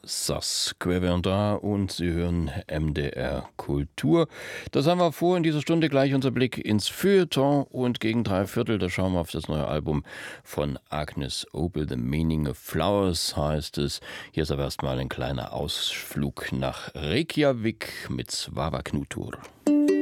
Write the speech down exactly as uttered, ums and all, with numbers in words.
Sass, Querverdun und Sie hören M D R Kultur. Das haben wir vor, in dieser Stunde gleich unser Blick ins Feuilleton und gegen drei Viertel, da schauen wir auf das neue Album von Agnes Obel, The Meaning of Flowers heißt es. Hier ist aber erstmal ein kleiner Ausflug nach Reykjavik mit Svava Knútur.